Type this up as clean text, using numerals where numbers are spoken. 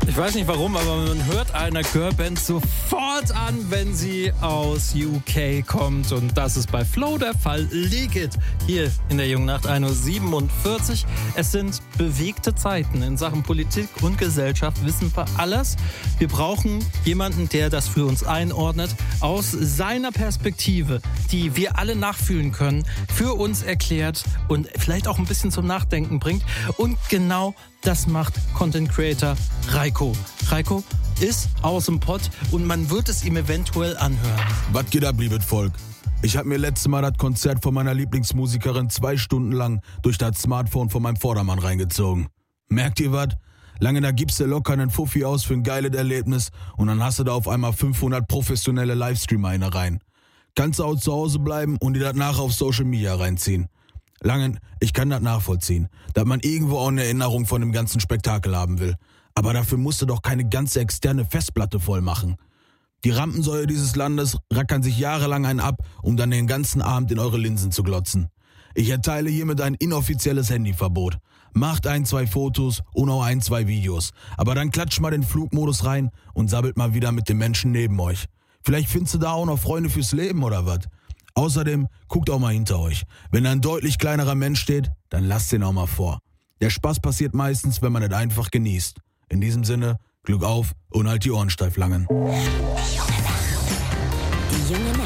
Ich weiß nicht warum, aber man hört einer Girlband sofort an, wenn sie aus UK kommt. Und das ist bei Flow der Fall. Leak It hier in der Jungen Nacht 1.47 Uhr. Es sind bewegte Zeiten in Sachen Politik und Gesellschaft, wissen wir alles. Wir brauchen jemanden, der das für uns einordnet, aus seiner Perspektive, die wir alle nachfühlen können, für uns erklärt und vielleicht auch ein bisschen zum Nachdenken bringt. Und genau das macht Content Creator Reiko. Reiko ist aus dem Pott und man wird es ihm eventuell anhören. Was geht ab, liebes Volk? Ich hab mir letztes Mal das Konzert von meiner Lieblingsmusikerin 2 Stunden lang durch das Smartphone von meinem Vordermann reingezogen. Merkt ihr was? Lange da gibst du locker einen Fuffi aus für ein geiles Erlebnis und dann hast du da auf einmal 500 professionelle Livestreamer in der rein. Kannst du auch zu Hause bleiben und dir das nachher auf Social Media reinziehen. Langen, ich kann das nachvollziehen, dass man irgendwo auch eine Erinnerung von dem ganzen Spektakel haben will. Aber dafür musst du doch keine ganze externe Festplatte voll machen. Die Rampensäue dieses Landes rackern sich jahrelang einen ab, um dann den ganzen Abend in eure Linsen zu glotzen. Ich erteile hiermit ein inoffizielles Handyverbot. Macht 1-2 Fotos und auch 1-2 Videos. Aber dann klatscht mal den Flugmodus rein und sabbelt mal wieder mit den Menschen neben euch. Vielleicht findest du da auch noch Freunde fürs Leben oder was? Außerdem, guckt auch mal hinter euch. Wenn da ein deutlich kleinerer Mensch steht, dann lasst den auch mal vor. Der Spaß passiert meistens, wenn man es einfach genießt. In diesem Sinne, Glück auf und halt die Ohren steif langen. Die Junge Nacht.